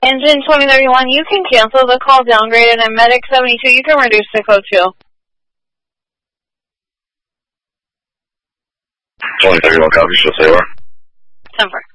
Engine 2031, you can cancel the call downgraded, and Medic 72, you can reduce to code 2. 2031, copy, show say where? 10-4.